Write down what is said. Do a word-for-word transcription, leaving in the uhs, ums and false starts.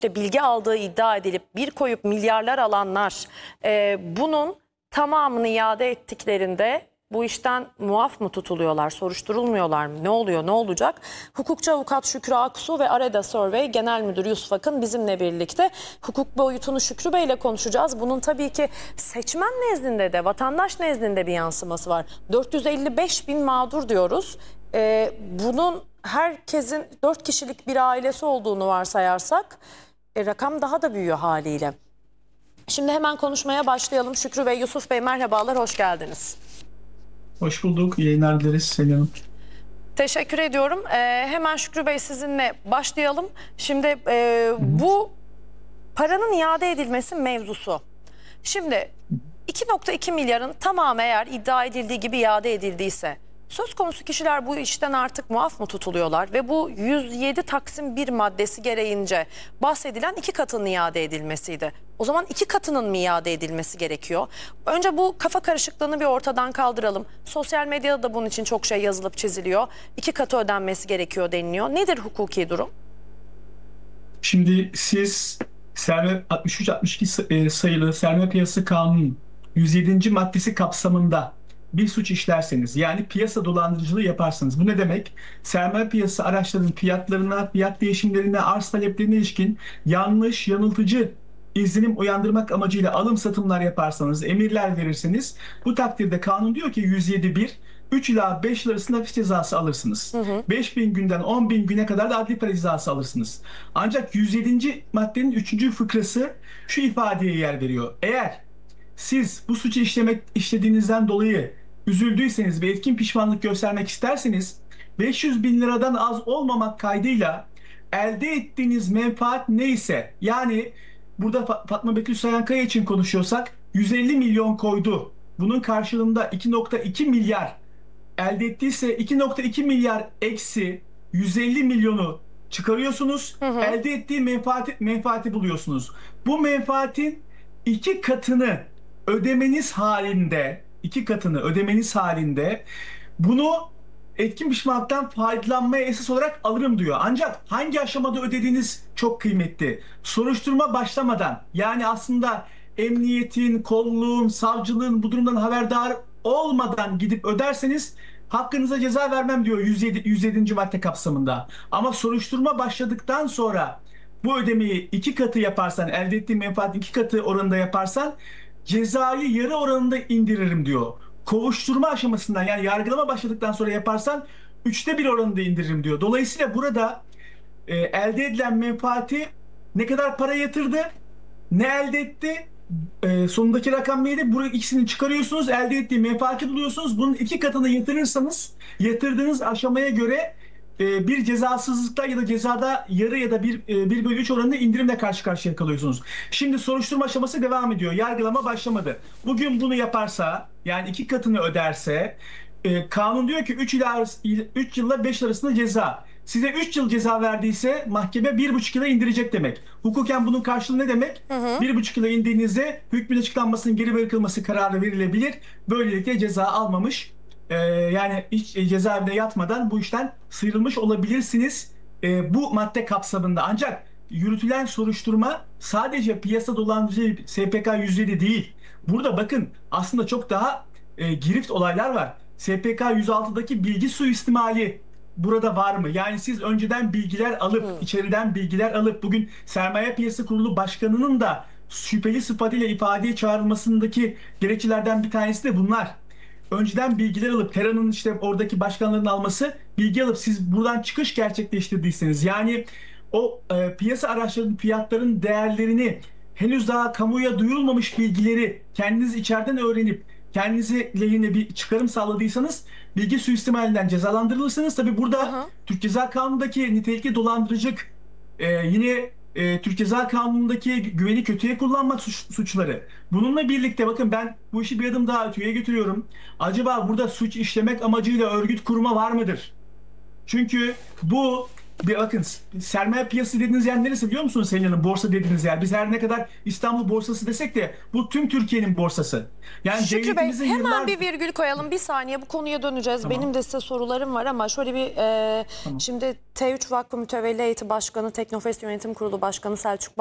işte bilgi aldığı iddia edilip bir koyup milyarlar alanlar e, bunun tamamını iade ettiklerinde bu işten muaf mı tutuluyorlar, soruşturulmuyorlar mı? Ne oluyor, ne olacak? Hukukçu avukat Şükrü Aksu ve Areda Survey Genel Müdürü Yusuf Akın bizimle birlikte. Hukuk boyutunu Şükrü Bey ile konuşacağız. Bunun tabii ki seçmen nezdinde de, vatandaş nezdinde bir yansıması var. dört yüz elli beş bin mağdur diyoruz. Ee, bunun herkesin dört kişilik bir ailesi olduğunu varsayarsak e, rakam daha da büyüyor haliyle. Şimdi hemen konuşmaya başlayalım. Şükrü Bey, Yusuf Bey merhabalar, hoş geldiniz. Hoş bulduk. İyi yayınlar dileriz Selin Hanım. Teşekkür ediyorum. Ee, hemen Şükrü Bey sizinle başlayalım. Şimdi e, bu paranın iade edilmesi mevzusu. Şimdi iki nokta iki milyarın tamamı eğer iddia edildiği gibi iade edildiyse söz konusu kişiler bu işten artık muaf mı tutuluyorlar ve bu yüz yedi Taksim bir maddesi gereğince bahsedilen iki katının iade edilmesiydi. O zaman iki katının mı iade edilmesi gerekiyor? Önce bu kafa karışıklığını bir ortadan kaldıralım. Sosyal medyada da bunun için çok şey yazılıp çiziliyor. İki katı ödenmesi gerekiyor deniliyor. Nedir hukuki durum? Şimdi siz sermaye altmış üç altmış iki sayılı Sermaye Piyasası Kanunu yüz yedinci maddesi kapsamında bir suç işlerseniz, yani piyasa dolandırıcılığı yaparsanız, bu ne demek? Sermaye piyasası araçlarının fiyatlarına, fiyat değişimlerine, arz taleplerine ilişkin yanlış, yanıltıcı izlenim uyandırmak amacıyla alım satımlar yaparsanız, emirler verirseniz, bu takdirde kanun diyor ki yüz yedi bir üç ila beş yıl arasında hapis cezası alırsınız. Hı hı. beş bin günden on bin güne kadar da adli para cezası alırsınız. Ancak yüz yedinci maddenin üçüncü fıkrası şu ifadeye yer veriyor. Eğer siz bu suçu işlemek işlediğinizden dolayı üzüldüyseniz ve etkin pişmanlık göstermek isterseniz, beş yüz bin liradan az olmamak kaydıyla elde ettiğiniz menfaat neyse, yani burada Fatma Betül Sayankaya için konuşuyorsak yüz elli milyon koydu. Bunun karşılığında iki nokta iki milyar elde ettiyse iki nokta iki milyar eksi yüz elli milyonu çıkarıyorsunuz. Hı hı. Elde ettiği menfaati, menfaati buluyorsunuz. Bu menfaatin iki katını ödemeniz halinde, iki katını ödemeniz halinde bunu etkin pişmanlıktan faydalanmaya esas olarak alırım diyor. Ancak hangi aşamada ödediğiniz çok kıymetli. Soruşturma başlamadan, yani aslında emniyetin, kolluğun, savcılığın bu durumdan haberdar olmadan gidip öderseniz hakkınıza ceza vermem diyor yüz yedi, yüz yedinci madde kapsamında. Ama soruşturma başladıktan sonra bu ödemeyi iki katı yaparsan, elde ettiğin menfaat iki katı oranında yaparsan cezayı yarı oranında indiririm diyor. Kovuşturma aşamasından, yani yargılama başladıktan sonra yaparsan üçte bir oranında indiririm diyor. Dolayısıyla burada e, elde edilen menfaati ne kadar para yatırdı, ne elde etti, e, sonundaki rakam neydi? Bu ikisini çıkarıyorsunuz, elde ettiği menfaati buluyorsunuz. Bunun iki katını yatırırsanız yatırdığınız aşamaya göre e, bir cezasızlıkta ya da cezada yarı ya da bir, e, bir bölü üç oranında indirimle karşı karşıya kalıyorsunuz. Şimdi soruşturma aşaması devam ediyor. Yargılama başlamadı. Bugün bunu yaparsa, yani iki katını öderse, e, kanun diyor ki üç ila üç yılla beş arasında ceza. Size üç yıl ceza verdiyse mahkeme bir buçuk yıla indirecek demek. Hukuken bunun karşılığı ne demek? bir buçuk yıla indiğinizde hükmün açıklanmasının geri bırakılması kararı verilebilir. Böylelikle ceza almamış, e, yani hiç cezaevine yatmadan bu işten sıyrılmış olabilirsiniz e, bu madde kapsamında. Ancak yürütülen soruşturma sadece piyasa dolandırıcı S P K yüz yedi değil. Burada bakın aslında çok daha e, girift olaylar var. S P K yüz altıdaki bilgi suistimali burada var mı? Yani siz önceden bilgiler alıp, hmm. içeriden bilgiler alıp, bugün Sermaye Piyasası Kurulu Başkanı'nın da şüpheli sıfatıyla ifadeye çağrılmasındaki gerekçelerden bir tanesi de bunlar. Önceden bilgiler alıp, Tera'nın işte oradaki başkanların alması, bilgi alıp siz buradan çıkış gerçekleştirdiyseniz, yani o e, piyasa araçlarının, fiyatların değerlerini, henüz daha kamuya duyurulmamış bilgileri kendiniz içeriden öğrenip kendinize lehine bir çıkarım sağladıysanız bilgi suistimalinden cezalandırılırsınız. Tabi burada Aha. Türk Ceza Kanunu'ndaki nitelikli dolandırıcılık, e, yine e, Türk Ceza Kanunu'ndaki güveni kötüye kullanma suç, suçları. Bununla birlikte bakın, ben bu işi bir adım daha öteye götürüyorum. Acaba burada suç işlemek amacıyla örgüt kurma var mıdır? Çünkü bu Bir bakın, sermaye piyasası dediğiniz yer neresi biliyor musunuz Selin Hanım? Borsa dediğiniz yer. Biz her ne kadar İstanbul borsası desek de bu tüm Türkiye'nin borsası. Yani Şükrü Bey, devletimizin hemen yıllar... bir virgül koyalım. Bir saniye bu konuya döneceğiz. Tamam. Benim de size sorularım var ama şöyle bir e, şimdi T üç Vakfı Mütevelli Heyeti Başkanı, Teknofest Yönetim Kurulu Başkanı Selçuk